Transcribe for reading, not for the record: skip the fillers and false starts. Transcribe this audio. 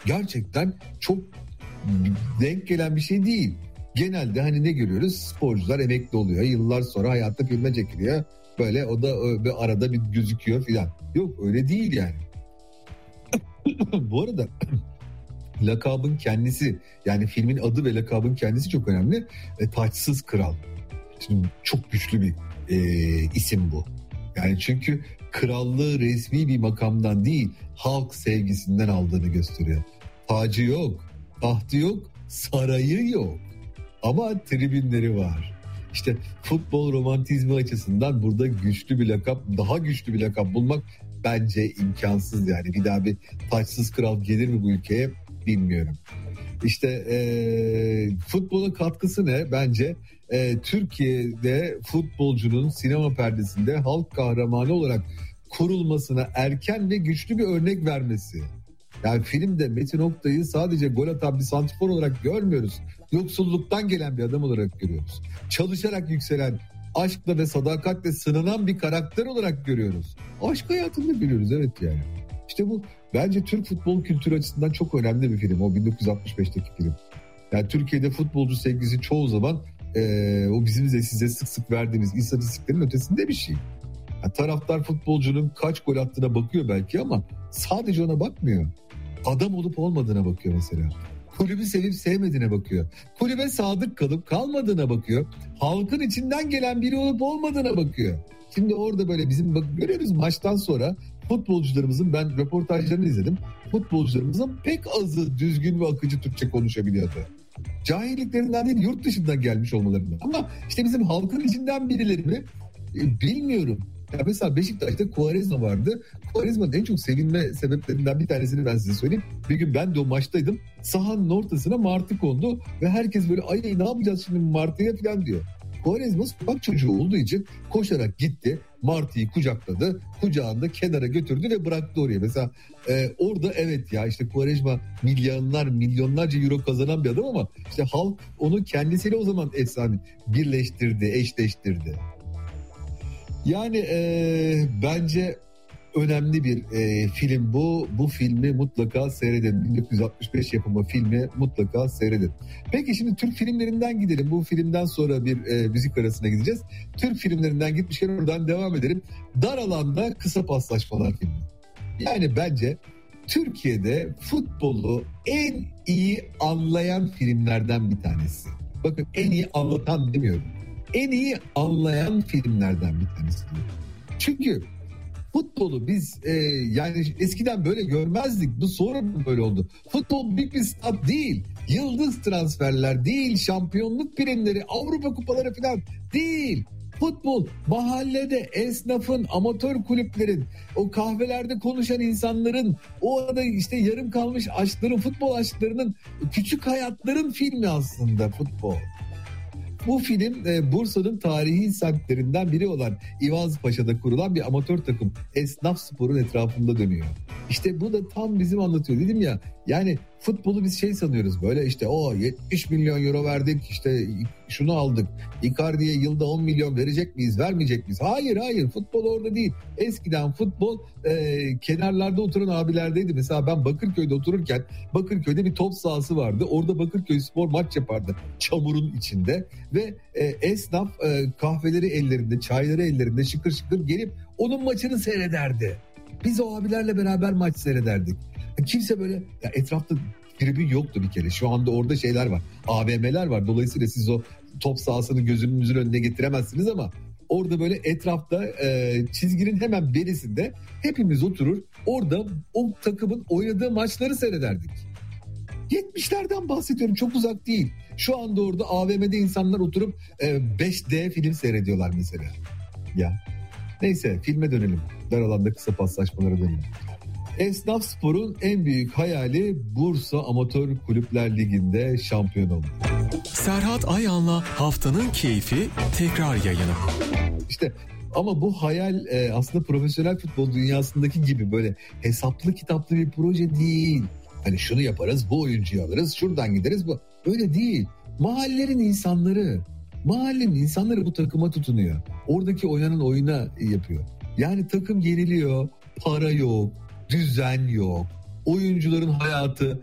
gerçekten çok denk gelen bir şey değil. Genelde hani ne görüyoruz? Sporcular emekli oluyor. Yıllar sonra hayatta filme çekiliyor. Böyle o da bir arada bir gözüküyor filan. Yok öyle değil yani. Bu arada lakabın kendisi, yani filmin adı ve lakabın kendisi çok önemli. Taçsız Kral. Şimdi çok güçlü bir isim bu. Yani çünkü krallığı resmi bir makamdan değil, halk sevgisinden aldığını gösteriyor. Tacı yok, tahtı yok, sarayı yok. Ama tribünleri var. İşte futbol romantizmi açısından burada güçlü bir lakap, daha güçlü bir lakap bulmak bence imkansız yani. Bir daha bir taçsız kral gelir mi bu ülkeye bilmiyorum. İşte futbola katkısı ne? Bence Türkiye'de futbolcunun sinema perdesinde halk kahramanı olarak kurulmasına erken ve güçlü bir örnek vermesi. Yani filmde Metin Oktay'ı sadece gol atan bir santrfor olarak görmüyoruz. Yoksulluktan gelen bir adam olarak görüyoruz. Çalışarak yükselen, aşkla ve sadakatle sınanan bir karakter olarak görüyoruz. Aşk hayatında görüyoruz, evet yani. İşte bu bence Türk futbol kültürü açısından çok önemli bir film. O 1965'teki film. Yani Türkiye'de futbolcu sevgisi çoğu zaman o bizim de size sık sık verdiğimiz istatistiklerin ötesinde bir şey. Yani taraftar futbolcunun kaç gol attığına bakıyor belki ama sadece ona bakmıyor. Adam olup olmadığına bakıyor mesela. Kulübü sevip sevmediğine bakıyor. Kulübe sadık kalıp kalmadığına bakıyor. Halkın içinden gelen biri olup olmadığına bakıyor. Şimdi orada böyle bizim görüyoruz maçtan sonra futbolcularımızın, ben röportajlarını izledim. Futbolcularımızın pek azı düzgün ve akıcı Türkçe konuşabiliyordu. Cahilliklerinden değil, yurt dışından gelmiş olmalarından. Ama işte bizim halkın içinden birileri mi bilmiyorum. Ya mesela Beşiktaş'ta Quaresma vardı. Quaresma'nın en çok sevinme sebeplerinden bir tanesini ben size söyleyeyim. Bir gün ben de o maçtaydım. Sahanın ortasına martı kondu ve herkes böyle ay ne yapacağız şimdi martıya falan diyor. Quaresma sokak çocuğu olduğu için koşarak gitti. Martıyı kucakladı. Kucağında kenara götürdü ve bıraktı oraya. Mesela orada evet ya işte Quaresma milyonlarca euro kazanan bir adam ama işte halk onu kendisiyle o zaman efsane birleştirdi, eşleştirdi. Yani bence önemli bir film bu. Bu filmi mutlaka seyredin. 1965 yapımı filmi mutlaka seyredin. Peki şimdi Türk filmlerinden gidelim. Bu filmden sonra bir müzik arasına gideceğiz. Türk filmlerinden gitmişken oradan devam edelim. Dar Alanda Kısa Paslaşmalar filmi. Yani bence Türkiye'de futbolu en iyi anlayan filmlerden bir tanesi. Bakın en iyi anlatan demiyorum. En iyi anlayan filmlerden bir tanesi. Çünkü futbolu biz yani eskiden böyle görmezdik. Bu sonra böyle oldu. Futbol büyük bir stat değil. Yıldız transferler değil. Şampiyonluk primleri, Avrupa kupaları falan değil. Futbol mahallede esnafın, amatör kulüplerin, o kahvelerde konuşan insanların, o arada işte yarım kalmış aşkların, futbol aşklarının, küçük hayatların filmi aslında futbol. Bu film Bursa'nın tarihi semtlerinden biri olan İvazpaşa'da kurulan bir amatör takım Esnaf Spor'un etrafında dönüyor. İşte bu da tam bizim anlatıyor dedim ya. Yani futbolu biz şey sanıyoruz böyle işte 70 milyon euro verdik işte şunu aldık. Icardi'ye yılda 10 milyon verecek miyiz vermeyecek miyiz? Hayır futbol orada değil. Eskiden futbol kenarlarda oturan abilerdeydi. Mesela ben Bakırköy'de otururken Bakırköy'de bir top sahası vardı. Orada Bakırköy Spor maç yapardı çamurun içinde. Ve esnaf kahveleri ellerinde, çayları ellerinde şıkır şıkır gelip onun maçını seyrederdi. Biz o abilerle beraber maç seyrederdik. Kimse böyle ya etrafta tribün yoktu bir kere. Şu anda orada şeyler var. AVM'ler var. Dolayısıyla siz o top sahasını gözünüzün önüne getiremezsiniz ama orada böyle etrafta çizginin hemen berisinde hepimiz oturur. Orada o takımın oynadığı maçları seyrederdik. 70'lerden bahsediyorum, çok uzak değil. Şu anda orada AVM'de insanlar oturup 5D film seyrediyorlar mesela. Ya neyse filme dönelim. Dar Alanda Kısa Paslaşmalara dönelim. Esnaf Spor'un en büyük hayali Bursa Amatör Kulüpler Ligi'nde şampiyon olmak. Serhat Ayan'la Haftanın Keyfi tekrar yayını. İşte ama bu hayal aslında profesyonel futbol dünyasındaki gibi böyle hesaplı kitaplı bir proje değil. Hani şunu yaparız, bu oyuncuyu alırız, şuradan gideriz. Bu öyle değil. Mahallenin insanları bu takıma tutunuyor. Oradaki oynanan oyuna yapıyor. Yani takım yeniliyor, para yok, düzen yok. Oyuncuların hayatı